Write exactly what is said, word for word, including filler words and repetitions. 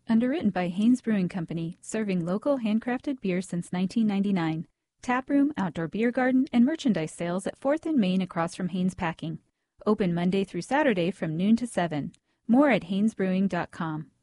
Underwritten by Haynes Brewing Company, serving local handcrafted beer since nineteen ninety-nine. Taproom, outdoor beer garden, and merchandise sales at fourth and Main across from Haynes Packing. Open Monday through Saturday from noon to seven. More at haynes brewing dot com.